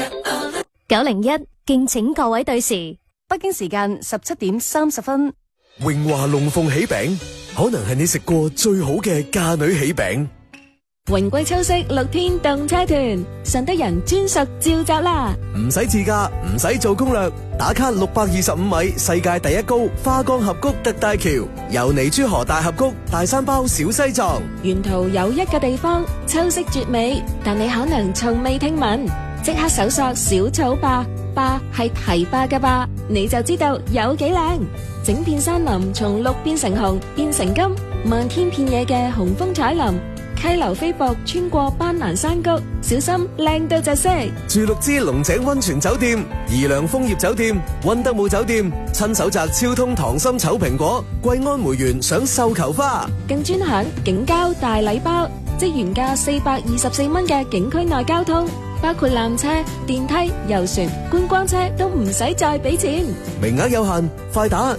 901敬請各位對時， 北京時間17:30。 榮華龍鳳喜餅，可能係你食過最好嘅嫁女喜餅。 榮貴秋色6天動車團，順德人專屬召集啦！ 唔使自駕，唔使做攻略，打卡625米世界第一高花崗峽谷特大橋，由泥珠河大峽谷大山包小西藏。 沿途有一個地方秋色絕美，但你可能從未聽聞，即刻搜索小草壩，壩係堤壩嘅壩，你就知道有幾靚。整片山林從綠變成紅，變成金，漫天遍野嘅紅楓彩林。溪流飛瀑穿過斑蘭山谷，小心靚到窒息。 住綠之龍井溫泉酒店、怡良楓葉酒店、溫德姆酒店，親手摘超通糖心丑蘋果，貴安梅園賞繡球花， 更專享景交大禮包，即原價424蚊嘅景區內交通，包括纜車、電梯、遊船、觀光車都唔使再俾錢。 名額有限，快打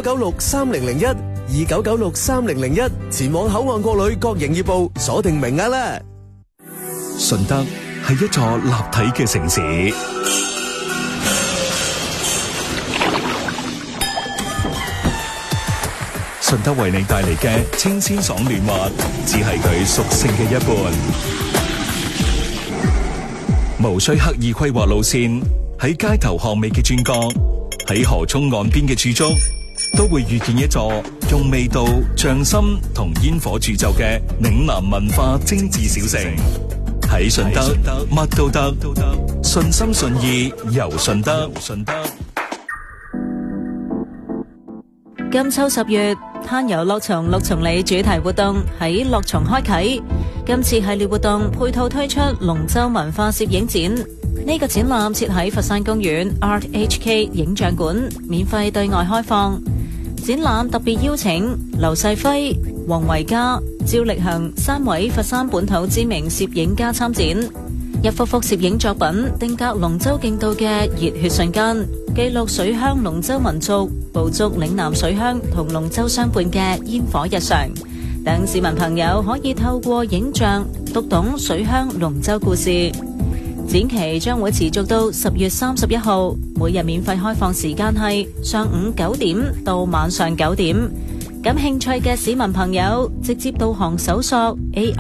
29963001。29963001，前往口岸國旅各營業部鎖定名額啦。 順德係一座立體嘅城市，順德為你帶嚟嘅清鮮爽嫩滑，只係佢屬性嘅一半。無需刻意規劃路線，喺街頭巷尾嘅轉角，喺河涌岸邊嘅駐足，都會遇見一座用味道、匠心同煙火鑄就嘅嶺南文化精緻小城。喺順德，乜都得，順心順意遊順德。 金秋10月，灘遊樂松綠松里主題活動喺樂松開啟。今次系列活動配套推出龍舟文化攝影展。呢個展覽設喺佛山公園 Art HK 影像館，免費對外開放。展覽特別邀請劉世輝、黃維嘉、趙力恒3位佛山本土知名攝影家參展。一幅幅攝影作品定格龍舟競渡嘅熱血瞬間，記錄水鄉龍舟民族捕捉嶺南水鄉同龍舟相伴嘅煙火日常，等市民朋友可以透過影像讀懂水鄉龍舟故事。展期將會持續到10月31號，每日免費開放時間係上午9點到晚上9點。感興趣嘅市民朋友，直接導航搜索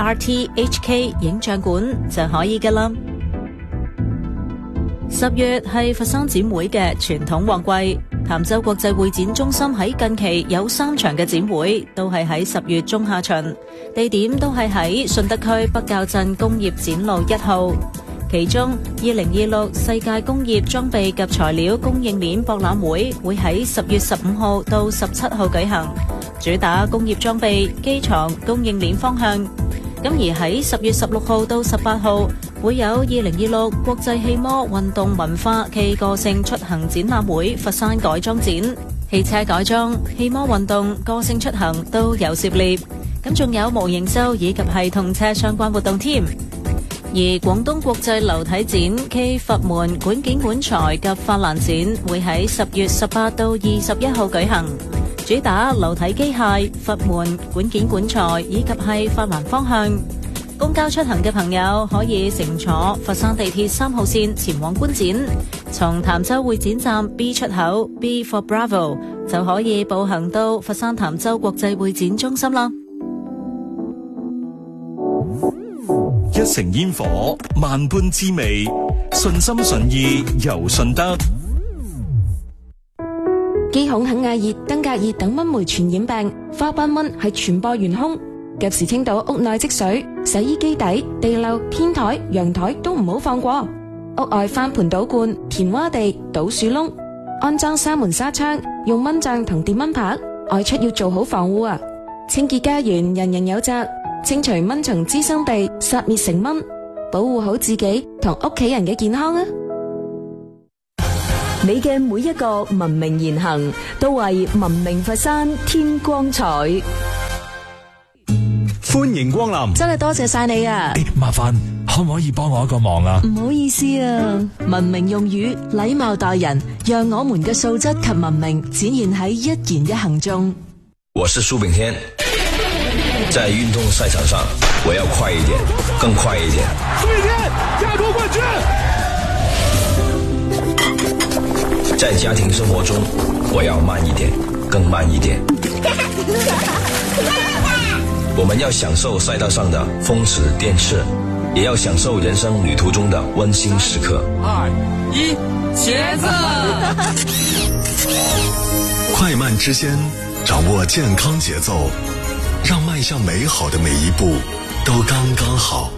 ARTHK 影像館就可以㗎啦。10月係佛山展會嘅傳統旺季，潭州國際會展中心喺近期有3場嘅展會，都係喺10月中下旬，地點都係喺順德區北滘鎮工業展路1號。其中2026世界工業裝備及材料供應鏈博覽會會喺10月15號到17號舉行，主打工業裝備、機床供應鏈方向。咁而喺10月16號到18號會有2026國際汽摩運動文化暨個性出行展覽會佛山改裝展，汽車改裝、汽摩運動、個性出行都有涉獵。咁仲有模型秀以及係同車相關活動添。而廣東國際流體展暨佛門管件管材及法蘭展會喺10月18到21號舉行，主打流體機械、佛門管件管材以及係法蘭方向。公交出行嘅朋友可以乘坐佛山地鐵3號線前往觀展，從潭州會展站 B 出口 B for Bravo 就可以步行到佛山潭州國際會展中心啦。 一城煙火，萬般滋味，順心順意遊順德。 肌孔肯亞熱、登革熱等蚊媒傳染病，花斑蚊係傳播元兇。及時清倒屋內積水，洗衣機底、地漏、天台、陽台都唔好放過。屋外翻盆倒罐、填窪地、倒樹窿，安裝紗門紗窗，用蚊帳同電蚊拍。外出要做好防護啊！清潔家園，人人有責。清除蚊蟲滋生地，殺滅成蚊，保護好自己同屋企人嘅健康啊！ 你嘅每一個文明言行，都為文明佛山添光彩。 歡迎光臨， 真係多謝晒你啊！ 麻煩可唔可以幫我一個忙啊？ 唔好意思啊，文明用語，禮貌待人，讓我們嘅素質及文明展現喺一言一行中。 我是蘇炳添。在運動賽場上，我要快一點，更快一點。蘇炳添，亞洲冠軍！ 在家庭生活中，我要慢一点，更慢一点。我们要享受赛道上的风驰电掣，也要享受人生旅途中的温馨时刻。 2、1，茄子！ 快慢之间，掌握健康节奏，让迈向美好的每一步都剛剛好。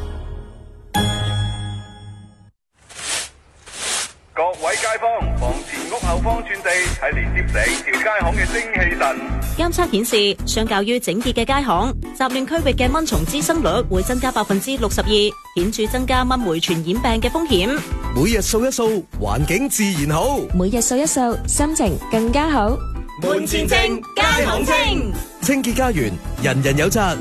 各位街坊，房前屋後方轉地係連接成條街巷嘅精氣神。 監測顯示，相較於整潔嘅街巷，雜亂區域嘅蚊蟲滋生率會增加62%，顯著增加蚊媒傳染病嘅風險。 每日掃一掃，環境自然好； 每日掃一掃，心情更加好。 門前淨，街巷清， 清潔家園，人人有責。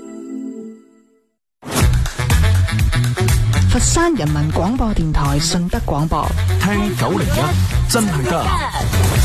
佛山人民廣播電台順德廣播， 聽901真係得。